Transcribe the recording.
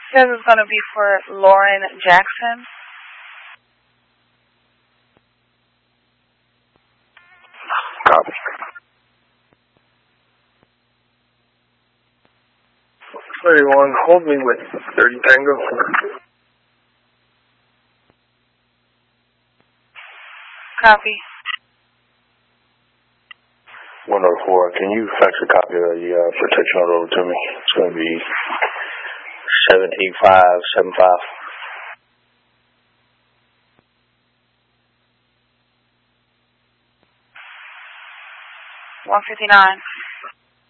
This is going to be for Lauren Jackson. Copy. 31, hold me with 30 Tango. Copy. 104, can you fax a copy of the protection order over to me? It's going to be 78575. 159.